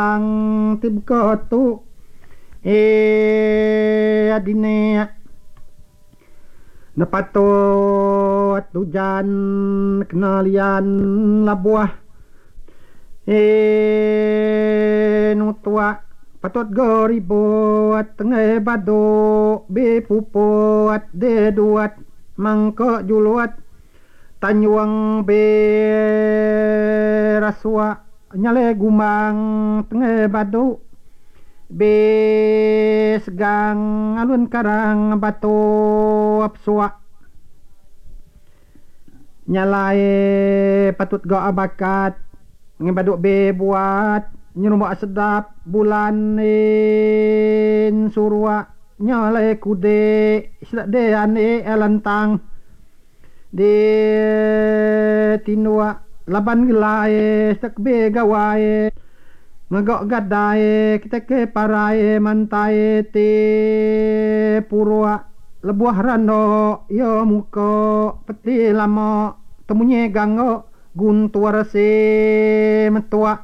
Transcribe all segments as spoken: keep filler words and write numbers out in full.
ang tibko tu eh adine napatot tujan kenalian labuah eh nutua patot gori buat tengah bado be puput de duat mangko juluat tanyuang be raswa nyale gumang tengah bado be segang alun karang batu apsua nyalae patut go abakat ngibaduk be buat nyerumok sedap bulan in surwa nyalae kude sedak de ane elantang de tinua laban gelae sedak be gawae ngagok gadae kita ke parae mantae te purwa lebuah rando yo muko peti lamo temunye gango guntuar se metua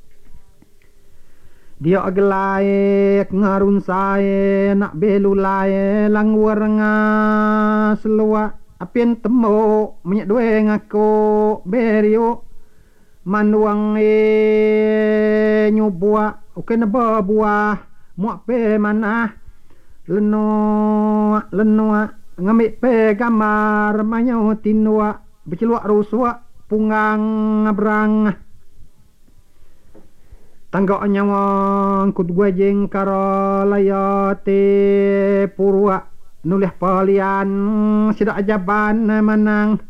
dia agelae ngarun sae nak belulae langwar nga selua apien temo minyak due ngako berio manuang e nyubua oke neba buah muak pe mana leno leno ngambil pe gambar manyo tinua berceluak rusua pungang abrang tanggok nyawang kut gue jeng karo layate purwa nulis palian sidak ajaban manang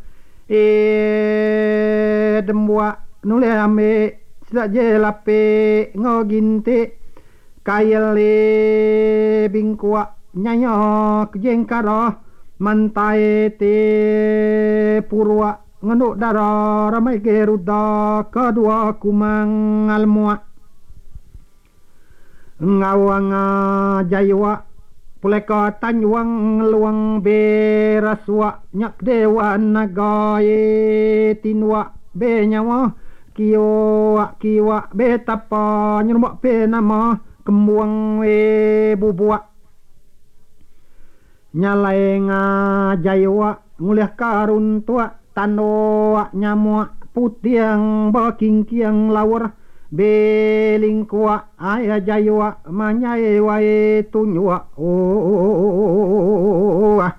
eh dembua nulis ame sidak je lape ngoginti kayele bingkua nyanyo kejeng karo mantai te purwa ngenduk dara ramai geruda kedua kumang almuak ngawang jaywa puleka tanyuang luang beraswa nyak dewan nagaye tinwa be nyawa kiwa kiwa be tapa nyumbak pe nama kemuang we bubuak nyalai ngajaywa nguliah karun tua tano nyamua putiang baking kiang lawar belingkua aya jaywa manyai wae tunyua oh